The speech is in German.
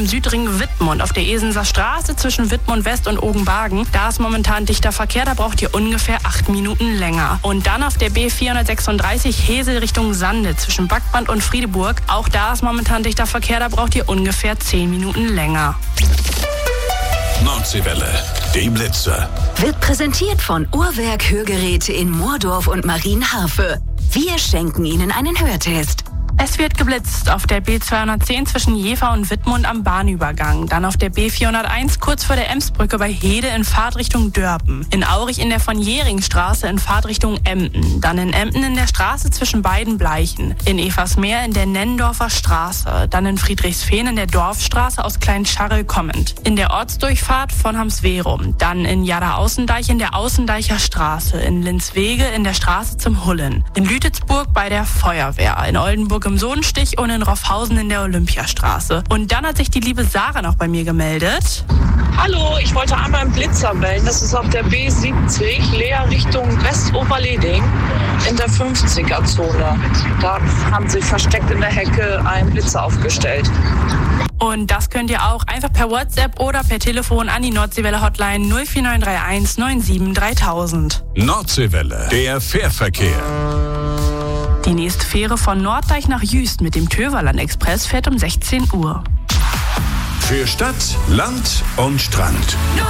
im Südring Wittmund auf der Esenser Straße zwischen Wittmund West und Ogenbagen. Da ist momentan dichter Verkehr, da braucht ihr ungefähr 8 Minuten länger. Und dann auf der B436 Hesel Richtung Sande zwischen Backband und Friedeburg. Auch da ist momentan dichter Verkehr, da braucht ihr ungefähr 10 Minuten länger. Nordseewelle, die Blitzer. Wird präsentiert von Uhrwerk Hörgeräte in Moordorf und Marienharfe. Wir schenken Ihnen einen Hörtest. Es wird geblitzt auf der B210 zwischen Jever und Wittmund am Bahnübergang. Dann auf der B401 kurz vor der Emsbrücke bei Hede in Fahrtrichtung Dörpen. In Aurich in der von Jähringstraße in Fahrtrichtung Emden. Dann in Emden in der Straße zwischen beiden Bleichen. In Eversmeer in der Nennendorfer Straße. Dann in Friedrichsfehn in der Dorfstraße aus Kleinscharre kommend. In der Ortsdurchfahrt von Hamsverum. Dann in Jada-Außendeich in der Außendeicher Straße. In Linzwege in der Straße zum Hullen. In Lütetsburg bei der Feuerwehr. In Oldenburg im Sohnstich und in Roffhausen in der Olympiastraße. Und dann hat sich die liebe Sarah noch bei mir gemeldet. Hallo, ich wollte einmal einen Blitzer melden. Das ist auf der B70, leer Richtung Westoberleding in der 50er-Zone. Da haben sie versteckt in der Hecke einen Blitzer aufgestellt. Und das könnt ihr auch einfach per WhatsApp oder per Telefon an die Nordseewelle Hotline 04931 97 3000. Nordseewelle, der Fährverkehr. Die nächste Fähre von Norddeich nach Jüst mit dem Töverland Express fährt um 16 Uhr. Für Stadt, Land und Strand.